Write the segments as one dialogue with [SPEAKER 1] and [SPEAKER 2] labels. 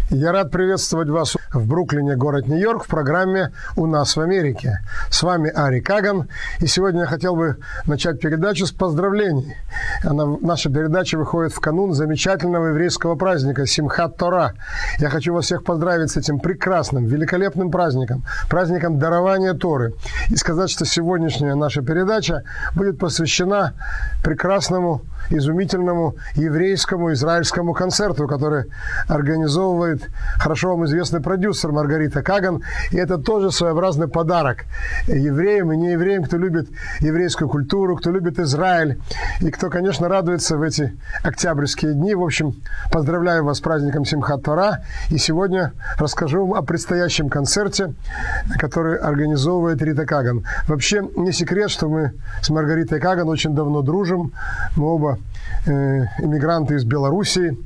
[SPEAKER 1] Я рад приветствовать вас в Бруклине, город Нью-Йорк, в программе «У нас в Америке». С вами Ари Каган, и сегодня я хотел бы начать передачу с поздравлений. Наша передача выходит в канун замечательного еврейского праздника Симхат Тора. Я хочу вас всех поздравить с этим прекрасным, великолепным праздником, праздником дарования Торы. И сказать, что сегодняшняя наша передача будет посвящена прекрасному, изумительному еврейскому израильскому концерту, который организовывает хорошо вам известный продюсер Маргарита Каган. И это тоже своеобразный подарок евреям и неевреям, кто любит еврейскую культуру, кто любит Израиль и кто, конечно, радуется в эти октябрьские дни. В общем, поздравляю вас с праздником Симхат Тора. И сегодня расскажу вам о предстоящем концерте, который организовывает Рита Каган. Вообще, не секрет, что мы с Маргаритой Каган очень давно дружим. Мы оба иммигранты из Белоруссии.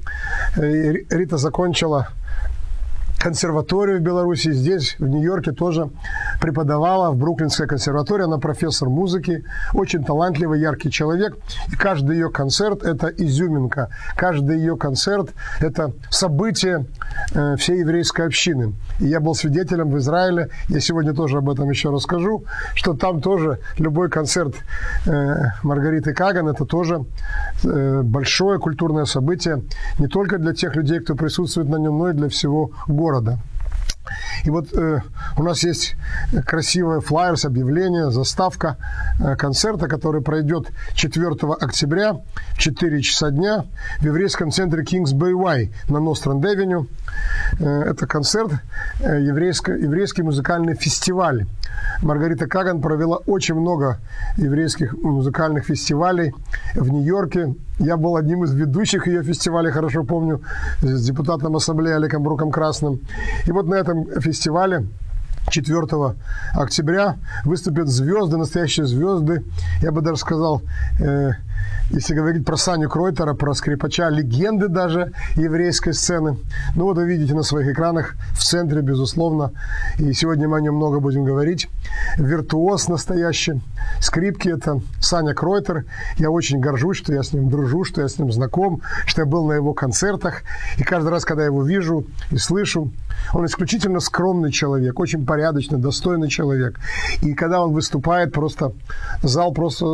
[SPEAKER 1] Рита закончила консерваторию в Беларуси, здесь, в Нью-Йорке, тоже преподавала в Бруклинской консерватории. Она профессор музыки, очень талантливый, яркий человек. И каждый ее концерт – это изюминка. Каждый ее концерт – это событие всей еврейской общины. И я был свидетелем в Израиле, я сегодня тоже об этом еще расскажу, что там тоже любой концерт Маргариты Каган – это тоже большое культурное событие не только для тех людей, кто присутствует на нем, но и для всего города. И вот у нас есть красивый флаерс, объявление, заставка концерта, который пройдет 4 октября в 4 часа дня в еврейском центре Kings Bay Y на Ностранд-Авеню. Это концерт, еврейский музыкальный фестиваль. Маргарита Каган провела очень много еврейских музыкальных фестивалей в Нью-Йорке. Я был одним из ведущих ее фестивалей, хорошо помню, с депутатом ассамблеи Алеком Бруком Красным. И вот на этом фестивале 4 октября выступят звезды, настоящие звезды. Я бы даже сказал, если говорить про Саню Кройтера, про скрипача, легенды даже еврейской сцены. Ну вот вы видите на своих экранах в центре, безусловно, и сегодня мы о нем много будем говорить. Виртуоз настоящий. Скрипки – это Саня Кройтер. Я очень горжусь, что я с ним дружу, что я с ним знаком, что я был на его концертах. И каждый раз, когда я его вижу и слышу, он исключительно скромный человек, очень порядочный, достойный человек. И когда он выступает, просто зал просто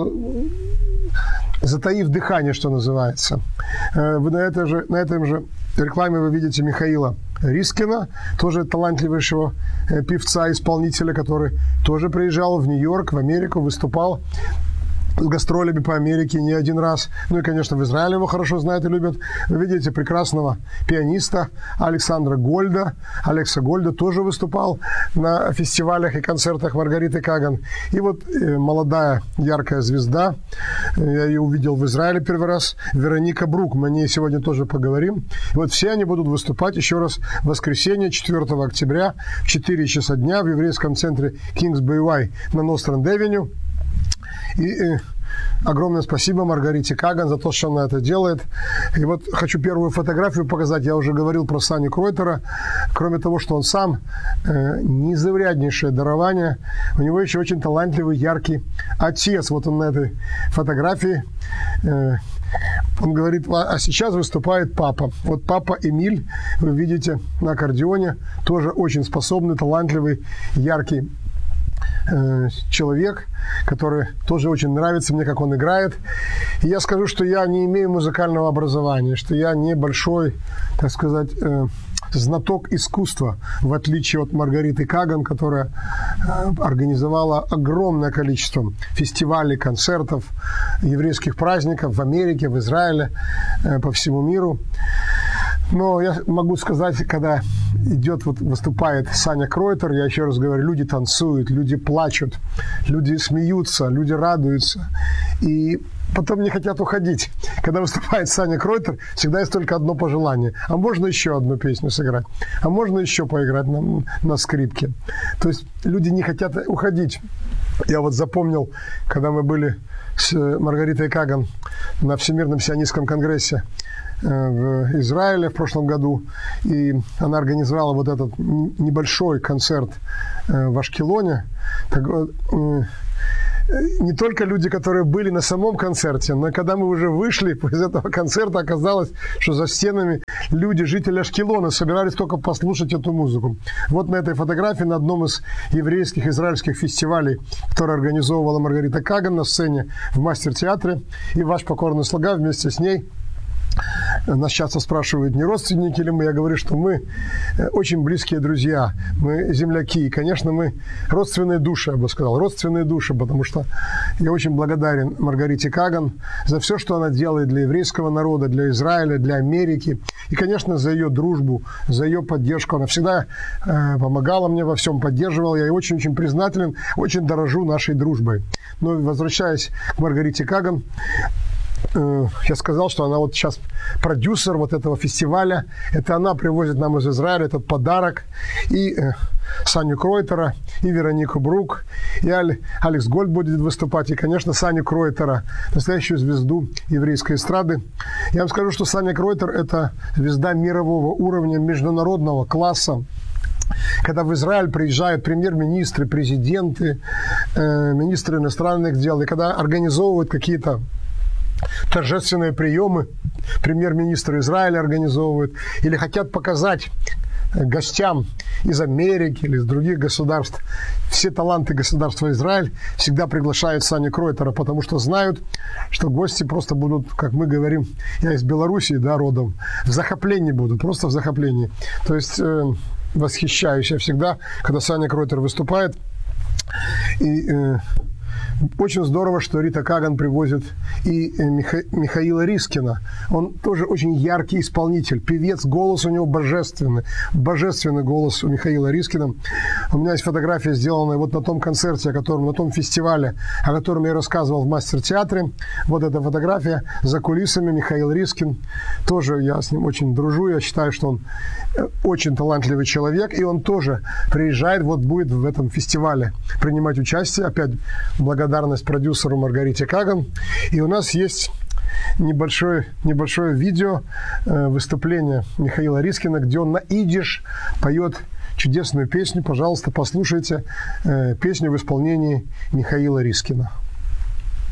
[SPEAKER 1] затаив дыхание, что называется. Вы на этом же рекламе вы видите Михаила Рискина, тоже талантливейшего певца, исполнителя, который тоже приезжал в Нью-Йорк, в Америку, выступал с гастролями по Америке не один раз. Ну и, конечно, в Израиле его хорошо знают и любят. Вы видите прекрасного пианиста Александра Гольда. Алекса Гольда тоже выступал на фестивалях и концертах Маргариты Каган. И вот молодая яркая звезда, я ее увидел в Израиле первый раз, Вероника Брук. Мы о ней сегодня тоже поговорим. И вот все они будут выступать еще раз в воскресенье, 4 октября в 4 часа дня в еврейском центре Kings Bay Y на Ностранд-Авеню. И огромное спасибо Маргарите Каган за то, что она это делает. И вот хочу первую фотографию показать. Я уже говорил про Саню Кройтера. Кроме того, что он сам незауряднейшее дарование, у него еще очень талантливый, яркий отец. Вот он на этой фотографии. Он говорит, а сейчас выступает папа. Вот папа Эмиль, вы видите, на аккордеоне. Тоже очень способный, талантливый, яркий человек, который тоже очень нравится мне, как он играет. И я скажу, что я не имею музыкального образования, что я не большой, так сказать, знаток искусства, в отличие от Маргариты Каган, которая организовала огромное количество фестивалей, концертов, еврейских праздников в Америке, в Израиле, по всему миру. Но я могу сказать, когда выступает Саня Кройтер, я еще раз говорю, люди танцуют, люди плачут, люди смеются, люди радуются. И потом не хотят уходить. Когда выступает Саня Кройтер, всегда есть только одно пожелание. А можно еще одну песню сыграть? А можно еще поиграть на скрипке? То есть люди не хотят уходить. Я вот запомнил, когда мы были с Маргаритой Каган на Всемирном сионистском конгрессе в Израиле в прошлом году, и она организовала вот этот небольшой концерт в Ашкелоне. Не только люди, которые были на самом концерте, но когда мы уже вышли из этого концерта, оказалось, что за стенами люди, жители Ашкелона, собирались только послушать эту музыку. Вот на этой фотографии на одном из еврейских, израильских фестивалей, который организовывала Маргарита Каган на сцене в Мастер-театре, и ваш покорный слуга вместе с ней. Нас часто спрашивают, не родственники ли мы. Я говорю, что мы очень близкие друзья, мы земляки. И, конечно, мы родственные души, я бы сказал, родственные души, потому что я очень благодарен Маргарите Каган за все, что она делает для еврейского народа, для Израиля, для Америки. И, конечно, за ее дружбу, за ее поддержку. Она всегда помогала мне во всем, поддерживала. Я ей очень-очень признателен, очень дорожу нашей дружбой. Но, возвращаясь к Маргарите Каган, я сказал, что она вот сейчас продюсер вот этого фестиваля. Это она привозит нам из Израиля этот подарок. И Саню Кройтера, и Веронику Брук, и Алекс Гольд будет выступать. И, конечно, Саню Кройтера, настоящую звезду еврейской эстрады. Я вам скажу, что Саня Кройтер – это звезда мирового уровня, международного класса. Когда в Израиль приезжают премьер-министры, президенты, министры иностранных дел, и когда организовывают какие-то торжественные приемы, премьер-министр Израиля организовывают, или хотят показать гостям из Америки или из других государств все таланты государства Израиль, всегда приглашают Саню Кройтера, потому что знают, что гости просто будут, как мы говорим, я из Белоруссии, да, родом, в захоплении будут, просто в захоплении. То есть восхищаюсь я всегда, когда Саня Кройтер выступает. И очень здорово, что Рита Каган привозит и Михаила Рискина. Он тоже очень яркий исполнитель, певец, голос у него божественный. Божественный голос у Михаила Рискина. У меня есть фотография, сделанная вот на том концерте, на том фестивале, о котором я рассказывал в Мастер-театре. Вот эта фотография за кулисами. Михаил Рискин. Тоже я с ним очень дружу. Я считаю, что он очень талантливый человек. И он тоже приезжает, вот будет в этом фестивале принимать участие. Опять благодарность продюсеру Маргарите Каган. И у нас есть небольшое видео выступления Михаила Рискина, где он на идиш поет чудесную песню. Пожалуйста, послушайте песню в исполнении Михаила Рискина.